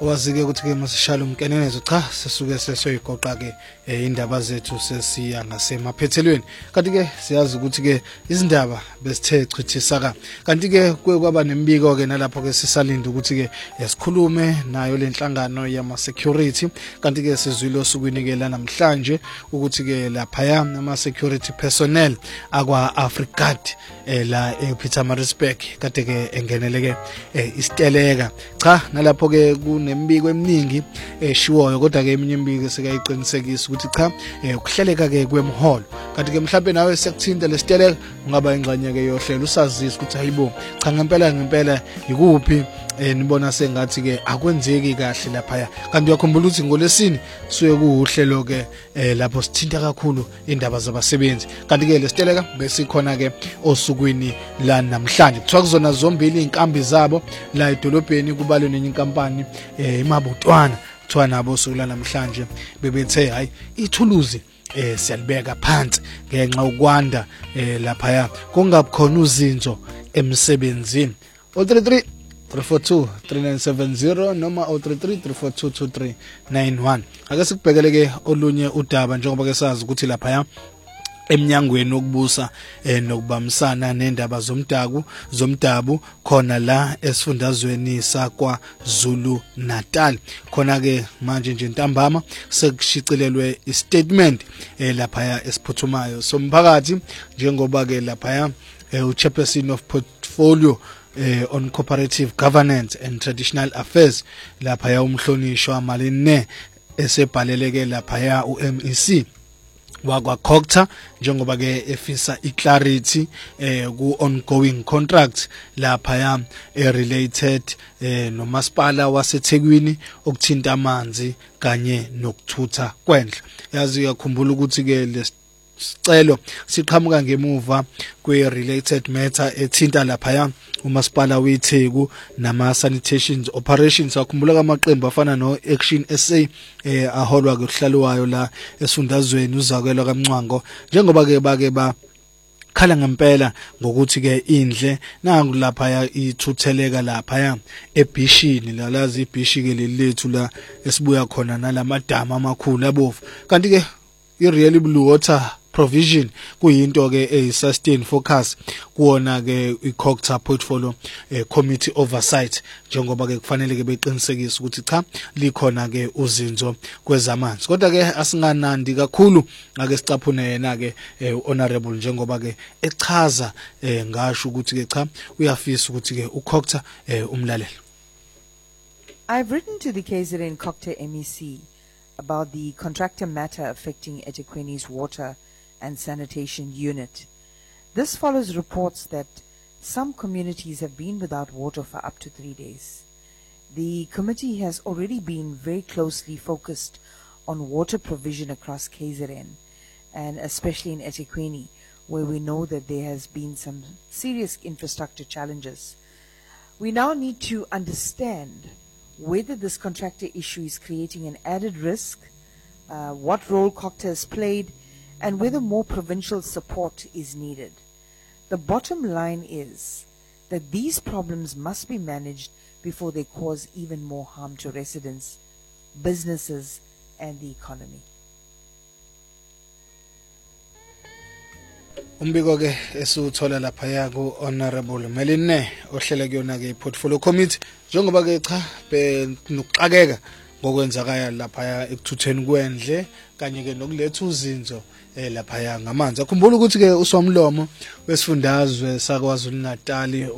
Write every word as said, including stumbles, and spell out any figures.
Wazike ukuthi ke masishalo umkenenezo cha sesuke sesoyigoqa ke indaba zethu sesiya ngasemaphethelweni kanti ke siyazi ukuthi ke izindaba besithe chithisaka kanti ke kwaba nembiko ke nalapho ke sisalinda ukuthi ke sikhulume nayo lenhlangano yama security kanti ke sizwile osukwini namhlanje ukuthi ke lapha ama security personnel akwa Africard la ePietermaritzburg kade ke engeneleke isiteleka cha nalapho ke nembiko eminingi eshiwoyo kodwa ke eminye imbiko sekayiqinisekisa ukuthi cha ukuhleleka ke kwemholo kanti ke mhlawumbe nawe sekuthinta lesiteleka ungaba ingxanye ke yohlelo usazisa ukuthi hayibo cha ngempela ngempela ikuphi nibona sengathi ke akwenzeki kahle lapha kanti uyakhumbula ukuthi ngolesini suye kuuhlelo ke lapho sithinta kakhulu indaba zabasebenzi kanti ke lesiteleka bese khona ke osukwini la namhlanje kuthiwa kuzona zombili inkambi zabo la edolobheni kubalwe nenye inkampani eMabutwana kuthiwa nabo sukula namhlanje bebethe hayi ithuluzi eh siyalibeka phansi ngenxa ukwanda lapha kungabukhona uzinzo emsebenzini zero three three three four two three nine seven zero noma zero three three three four two two three nine one ake sikubhekele ke olunye udaba njengoba ke sazi ukuthi lapha eminyangweni okubusa nokubamisana nendaba zomdaku zomdabu khona la esifundazweni sakwa Zulu Natal khona ke manje nje ntambama sekushicilelwe istatement lapha esiphuthumayo somphakathi njengoba ke lapha uchairperson of portfolio Eh, on cooperative governance and traditional affairs lapha ya umhlonishwa Maline esebhaleleke lapha ya uM E C wakwa Cocta njengoba ke efisa iclarity eh ku ongoing contract lapha ya eh, related eh nomasipala waseThekwini okuthinta amanzi kanye nokuthutha kwendle yazi uyakhumbula ukuthi ke le sicelo siqhamuka ngemuva kwe related matter ethinta lapha ya umasipala weTheku nama sanitation operations akhumbula kamaqembu afana no Action S A eh aholwa ke uhlalo wayo la esifundazweni uzakwelwa kaMncwango njengoba ke bake ba khala ngempela ngokuthi ke indle nangu lapha ya ithutheleka lapha ya eBhishini la lazi iBhishi ke lethu la esibuya khona nalamadama amakhulu abovu kanti ke i Really Blue Water provision kuyinto ke e sustain focus kuona ke iCocta portfolio eh, committee oversight njengoba ke kufanele ke beqinisekise ukuthi cha likhona ke uzinzo kwezamanzi kodwa ke asinganandi kakhulu ngake sicaphune yena ke eh, honorable njengoba ke echaza eh, ngasho ukuthi ke cha uyafisa ukuthi ke uCocta eh, umlalelo. I've written to the K Z N Cocta M E C about the contractor matter affecting eThekwini's water and sanitation unit. This follows reports that some communities have been without water for up to three days. The committee has already been very closely focused on water provision across K Z N and especially in eThekwini, where we know that there has been some serious infrastructure challenges. We now need to understand whether this contractor issue is creating an added risk, uh, what role Cocta has played, and whether more provincial support is needed. The bottom line is that these problems must be managed before they cause even more harm to residents, businesses, and the economy. Umbiko ke esuthola lapha ya ku honorable Meline ohlele kuyona ke portfolio committee njengoba ke cha benokuxakeka ngokwenzakaya lapha ya ekuthutheni kwendle kanye ke nokuletha uzinzo eh lapha ya ngamanzi akhumbula ukuthi ke usomlomo wesifundazwe sakwaZulu Natal